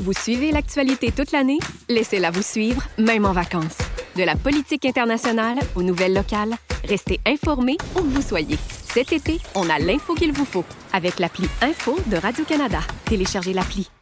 Vous suivez l'actualité toute l'année? Laissez-la vous suivre, même en vacances. De la politique internationale aux nouvelles locales, restez informés où que vous soyez. Cet été, on a l'info qu'il vous faut avec l'appli Info de Radio-Canada. Téléchargez l'appli.